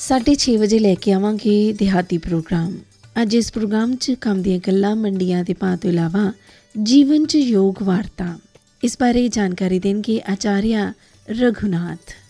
6:30 ਵਜੇ ਲੈ ਕੇ ਆਵਾਂਗੇ ਦਿਹਾਤੀ ਪ੍ਰੋਗਰਾਮ। ਅੱਜ ਇਸ ਪ੍ਰੋਗਰਾਮ 'ਚ ਕੰਮ ਦੀਆਂ ਗੱਲਾਂ, ਮੰਡੀਆਂ ਦੇ ਭਾਅ ਤੋਂ ਇਲਾਵਾ ਜੀਵਨ 'ਚ ਯੋਗ ਵਾਰਤਾ, ਇਸ ਬਾਰੇ ਜਾਣਕਾਰੀ ਦੇਣਗੇ ਆਚਾਰਿਆ ਰਘੁਨਾਥ।